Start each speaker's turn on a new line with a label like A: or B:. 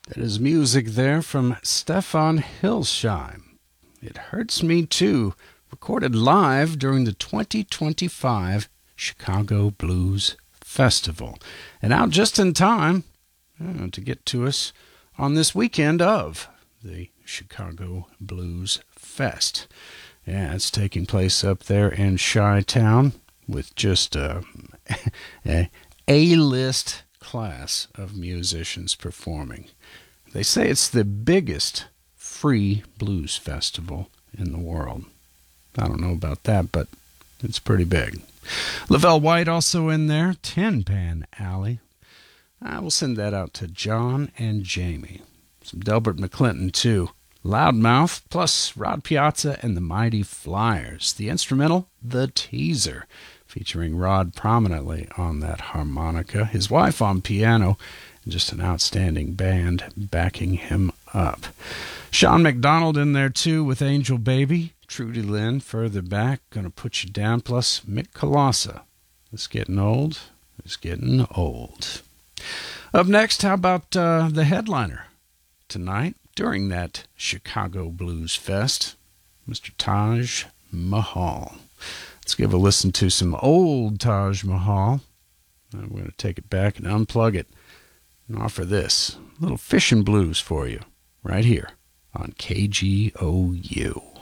A: That is music there from Stefan Hilsheim. It Hurts Me Too, recorded live during the 2025 Chicago Blues Festival. And out just in time to get to us on this weekend of the Chicago Blues Fest. Yeah, it's taking place up there in Chi-Town with just a A-list class of musicians performing. They say it's the biggest free blues festival in the world. I don't know about that, but it's pretty big. Lavelle White also in there, Tin Pan Alley. I will send that out to John and Jamie. Some Delbert McClinton, too. Loudmouth, plus Rod Piazza and the Mighty Flyers. The instrumental, The Teaser, featuring Rod prominently on that harmonica, his wife on piano, and just an outstanding band backing him up. Sean McDonald in there, too, with Angel Baby. Trudy Lynn further back, Gonna Put You Down, plus Mick Colassa. It's getting old. It's getting old. Up next, how about the headliner tonight during that Chicago Blues Fest, Mr. Taj Mahal. Let's give a listen to some old Taj Mahal. I'm going to take it back and unplug it and offer this little fishing blues for you right here on KGOU.